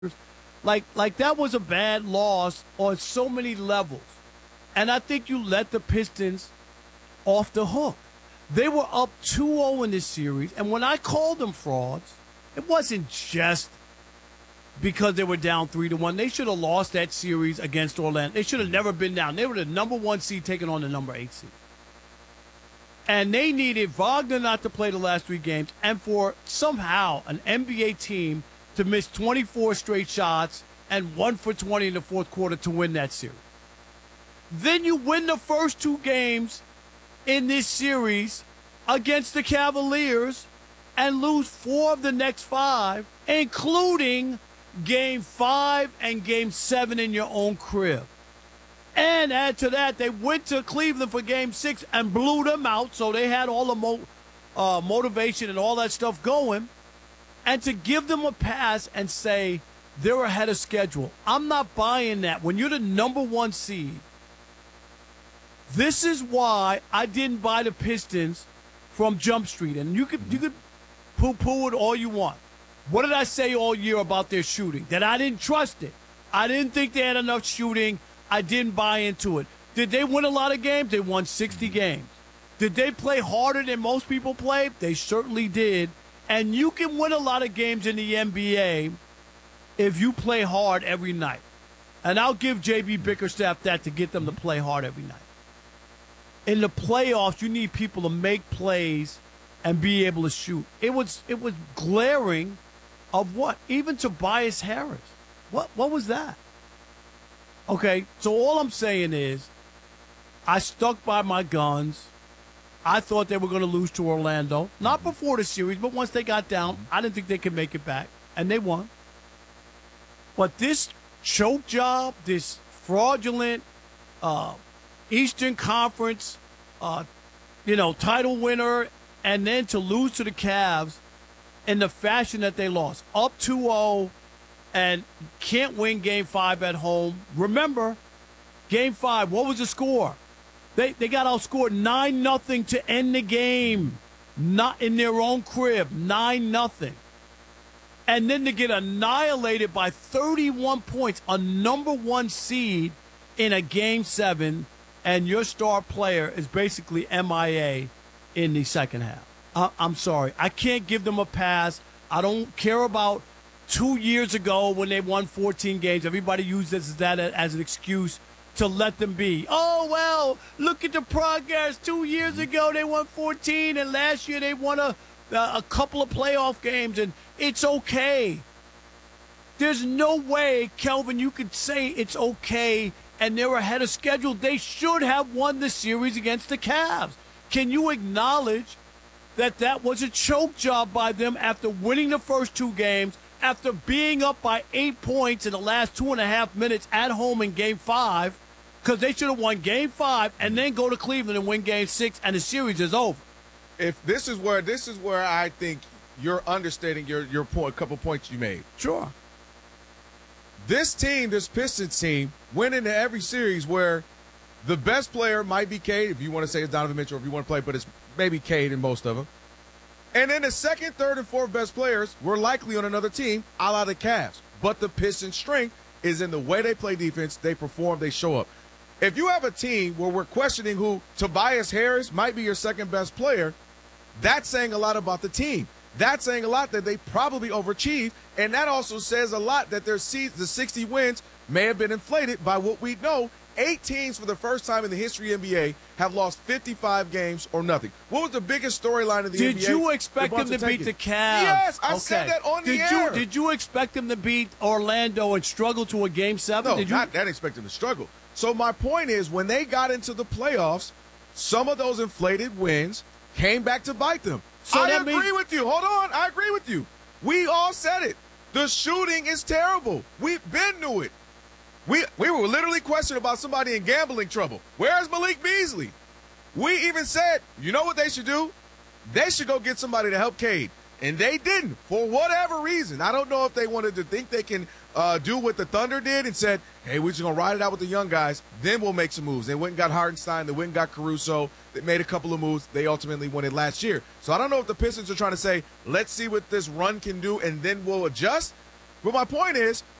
Like that was a bad loss on so many levels. And I think you let the Pistons off the hook. They were up 2-0 in this series, and when I called them frauds, it wasn't just because they were down 3-1. They should have lost that series against Orlando. They should have never been down. They were the number 1 seed taking on the number 8 seed. And they needed Wagner not to play the last 3 games and for somehow an NBA team to miss 24 straight shots and 1 for 20 in the fourth quarter to win that series. Then you win the first 2 games in this series against the Cavaliers and lose 4 of the next 5, including Game 5 and Game 7 in your own crib. And add to that, they went to Cleveland for Game 6 and blew them out, so they had all the motivation and all that stuff going. And to give them a pass and say they're ahead of schedule, I'm not buying that. When you're the number 1 seed, this is why I didn't buy the Pistons from Jump Street. And you could poo-poo it all you want. What did I say all year about their shooting? That I didn't trust it. I didn't think they had enough shooting. I didn't buy into it. Did they win a lot of games? They won 60 games. Did they play harder than most people play? They certainly did. And you can win a lot of games in the NBA if you play hard every night. And I'll give J.B. Bickerstaff that to get them to play hard every night. In the playoffs, you need people to make plays and be able to shoot. It was glaring of what? Even Tobias Harris. What was that? Okay, so all I'm saying is I stuck by my guns. I thought they were going to lose to Orlando. Not before the series, but once they got down, I didn't think they could make it back. And they won. But this choke job, this fraudulent Eastern Conference, title winner, and then to lose to the Cavs in the fashion that they lost, up 2-0 and can't win Game 5 at home. Remember, Game 5, what was the score? They got outscored 9-0 to end the game, not in their own crib, 9-0. And then to get annihilated by 31 points, a number 1 seed in a Game 7, and your star player is basically MIA in the second half. I'm sorry. I can't give them a pass. I don't care about 2 years ago when they won 14 games. Everybody used that as an excuse to let them be. Oh, well, look at the progress. 2 years ago they won 14, and last year they won a couple of playoff games, and it's okay. There's no way, Kelvin, you could say it's okay and they're ahead of schedule. They should have won the series against the Cavs. Can you acknowledge that was a choke job by them after winning the first 2 games, after being up by 8 points in the last 2.5 minutes at home in Game 5, because they should have won Game 5 and then go to Cleveland and win Game 6, and the series is over. If this is where I think you're understating your point, a couple points you made. Sure. This team, this Pistons team, went into every series where the best player might be Cade, if you want to say it's Donovan Mitchell, if you want to play, but it's maybe Cade in most of them. And then the second, third, and fourth best players were likely on another team, a la the Cavs. But the Pistons' strength is in the way they play defense, they perform, they show up. If you have a team where we're questioning who Tobias Harris might be your second best player, that's saying a lot about the team. That's saying a lot that they probably overachieved, and that also says a lot that the 60 wins may have been inflated by what we know. 8 teams for the first time in the history of the NBA have lost 55 games or nothing. What was the biggest storyline of the NBA? Did you expect them to beat the Cavs? Yes, I said that on the air. Did you expect them to beat Orlando and struggle to a Game 7? No, not that expect them to struggle. So my point is, when they got into the playoffs, some of those inflated wins came back to bite them. So I agree with you. Hold on. I agree with you. We all said it. The shooting is terrible. We've been to it. We were literally questioning about somebody in gambling trouble. Where's Malik Beasley? We even said, you know what they should do? They should go get somebody to help Cade. And they didn't, for whatever reason. I don't know if they wanted to think they can do what the Thunder did and said, hey, we're just going to ride it out with the young guys. Then we'll make some moves. They went and got Hartenstein. They went and got Caruso. They made a couple of moves. They ultimately won it last year. So I don't know if the Pistons are trying to say, let's see what this run can do, and then we'll adjust. But my point is,